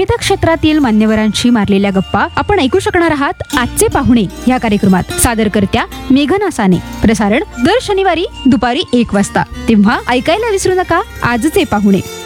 विविध क्षेत्रातील मान्यवरांशी मारलेल्या गप्पा आपण ऐकू शकणार आहात आजचे पाहुणे या कार्यक्रमात. सादरकर्त्या मेघना साने. प्रसारण दर शनिवारी दुपारी 1 वाजता. तेव्हा ऐकायला विसरू नका आजचे पाहुणे.